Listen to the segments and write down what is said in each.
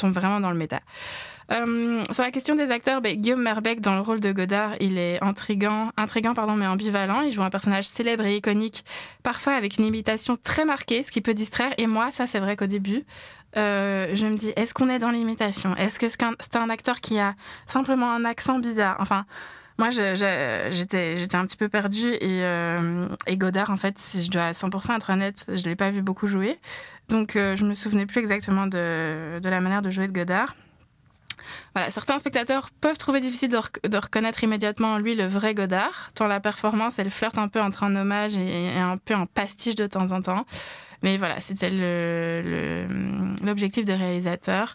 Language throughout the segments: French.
tombe vraiment dans le méta. Sur la question des acteurs, Guillaume Merbeck, dans le rôle de Godard, il est intriguant, mais ambivalent. Il joue un personnage célèbre et iconique, parfois avec une imitation très marquée, ce qui peut distraire. Et moi, ça, c'est vrai qu'au début, je me dis, est-ce qu'on est dans l'imitation ? Est-ce que c'est un acteur qui a simplement un accent bizarre ? Enfin, moi, j'étais un petit peu perdue. Et Godard, en fait, si je dois à 100% être honnête, je ne l'ai pas vu beaucoup jouer. Donc, je ne me souvenais plus exactement de la manière de jouer de Godard. Voilà, certains spectateurs peuvent trouver difficile de reconnaître immédiatement en lui le vrai Godard, tant la performance, elle flirte un peu entre un hommage et un peu un pastiche de temps en temps. Mais voilà, c'était l'objectif des réalisateurs.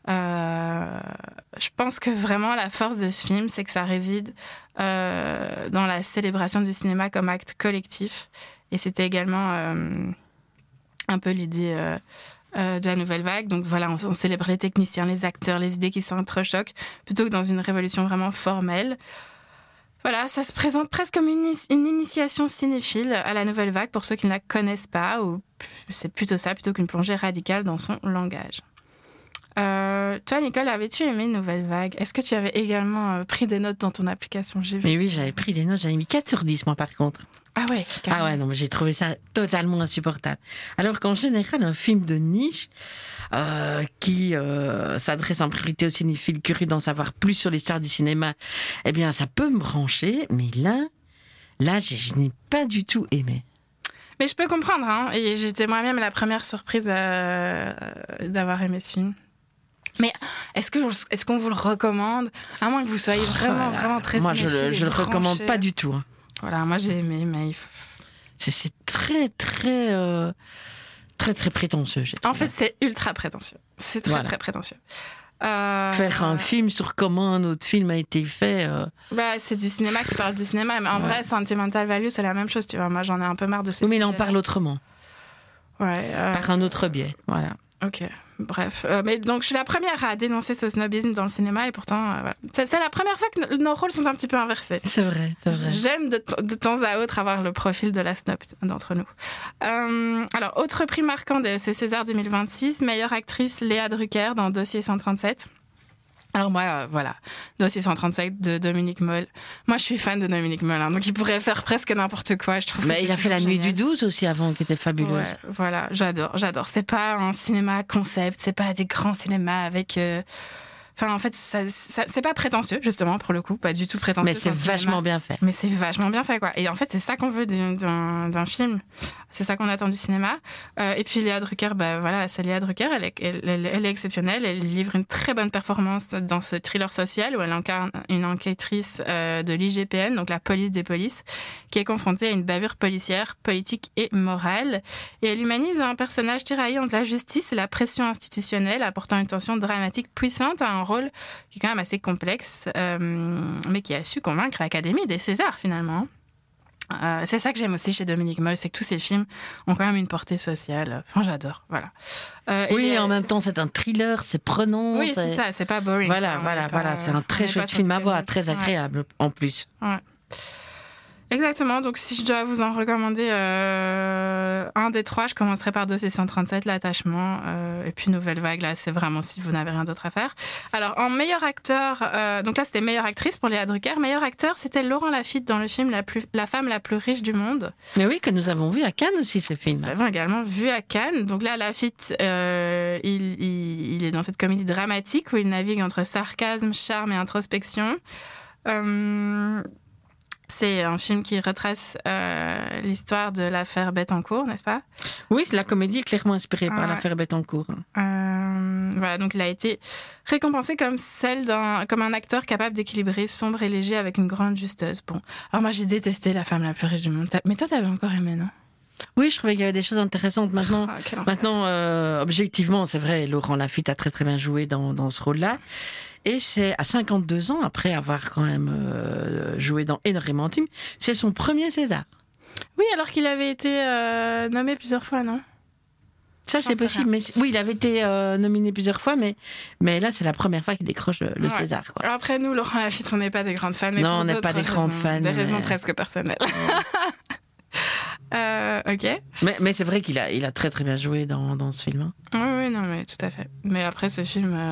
Je pense que vraiment la force de ce film, c'est que ça réside dans la célébration du cinéma comme acte collectif. Et c'était également un peu l'idée... de la nouvelle vague. Donc voilà, on célèbre les techniciens, les acteurs, les idées qui s'entrechoquent, plutôt que dans une révolution vraiment formelle. Voilà, ça se présente presque comme une initiation cinéphile à la nouvelle vague pour ceux qui ne la connaissent pas, ou c'est plutôt ça, plutôt qu'une plongée radicale dans son langage. Toi, Nicole, avais-tu aimé Nouvelle Vague ? Est-ce que tu avais également pris des notes dans ton application ? Mais oui, j'avais pris des notes, j'avais mis 4 sur 10, moi, par contre. Ah ouais, carrément. Ah ouais, non, mais j'ai trouvé ça totalement insupportable. Alors qu'en général, un film de niche qui s'adresse en priorité aux cinéphiles curieux d'en savoir plus sur l'histoire du cinéma, eh bien, ça peut me brancher, mais là, je n'ai pas du tout aimé. Mais je peux comprendre, hein, et j'étais moi-même la première surprise d'avoir aimé ce film. Mais est-ce qu'on vous le recommande ? À moins que vous soyez vraiment très moi, cinéphile. Moi, je le recommande pas du tout. Hein. Voilà, moi j'ai aimé, mais... C'est très prétentieux. En fait, c'est ultra prétentieux. C'est très prétentieux. Faire un film sur comment un autre film a été fait... c'est du cinéma qui parle du cinéma, mais en vrai, Sentimental Value, c'est la même chose, tu vois. Moi, j'en ai un peu marre de ces Oui, mais il en parle autrement. Ouais. Par un autre biais, voilà. Ok, bref. Mais donc, je suis la première à dénoncer ce snobisme dans le cinéma et pourtant, voilà. C'est la première fois que nos rôles sont un petit peu inversés. C'est vrai. J'aime de temps à autre avoir le profil de la snob d'entre nous. Alors, autre prix marquant, c'est César 2026, meilleure actrice Léa Drucker dans Dossier 137. Alors moi, voilà, Dossier 137 de Dominique Moll. Moi, je suis fan de Dominique Moll, hein, donc il pourrait faire presque n'importe quoi. Je trouve. Mais il a fait La Nuit du 12 aussi avant, qui était fabuleuse. Ouais, voilà, j'adore. C'est pas un cinéma concept, c'est pas des grands cinémas avec... Enfin, en fait, ça, c'est pas prétentieux, justement, pour le coup, pas du tout prétentieux. Mais c'est vachement bien fait. Mais c'est vachement bien fait, quoi. Et en fait, c'est ça qu'on veut d'un film. C'est ça qu'on attend du cinéma. Et puis Léa Drucker, voilà, c'est Léa Drucker, elle est exceptionnelle. Elle livre une très bonne performance dans ce thriller social où elle incarne une enquêtrice de l'IGPN, donc la police des polices, qui est confrontée à une bavure policière, politique et morale. Et elle humanise un personnage tiraillé entre la justice et la pression institutionnelle, apportant une tension dramatique puissante à un rôle qui est quand même assez complexe, mais qui a su convaincre l'Académie des Césars, finalement. C'est ça que j'aime aussi chez Dominique Moll, c'est que tous ces films ont quand même une portée sociale. Enfin, j'adore, voilà. Oui, en même temps, c'est un thriller, c'est prenant. Oui, c'est ça, c'est pas boring. Voilà, c'est un très chouette film à voir, très agréable en plus. Ouais. Exactement, donc si je dois vous en recommander un des trois, je commencerai par Dossier 137, L'attachement, et puis Nouvelle Vague, là c'est vraiment si vous n'avez rien d'autre à faire. Alors en meilleur acteur, donc là c'était meilleure actrice pour Léa Drucker, meilleur acteur c'était Laurent Lafitte dans le film La femme la plus riche du monde. Mais oui, que nous avons vu à Cannes aussi ce film. Nous avons également vu à Cannes, donc là Lafitte, il est dans cette comédie dramatique où il navigue entre sarcasme, charme et introspection. C'est un film qui retrace l'histoire de l'affaire Bettencourt, n'est-ce pas ? Oui, la comédie est clairement inspirée par l'affaire Bettencourt. Voilà, donc il a été récompensé comme un acteur capable d'équilibrer sombre et léger avec une grande justesse. Bon, alors moi j'ai détesté La femme la plus riche du monde. Mais toi t'avais encore aimé, non ? Oui, je trouvais qu'il y avait des choses intéressantes. Maintenant, objectivement, c'est vrai, Laurent Lafitte a très très bien joué dans ce rôle-là. Et c'est à 52 ans, après avoir quand même joué dans énormément de films, c'est son premier César. Oui, alors qu'il avait été nommé plusieurs fois, non ? Ça, c'est possible. Mais oui, il avait été nominé plusieurs fois, mais là, c'est la première fois qu'il décroche le César. Quoi. Alors après, nous, Laurent Lafitte, on n'est pas des grandes fans. Mais non, on n'est pas des grandes fans. Des raisons presque personnelles. Ok. Mais c'est vrai qu'il a très très bien joué dans ce film. Oui, non, mais tout à fait. Mais après ce film...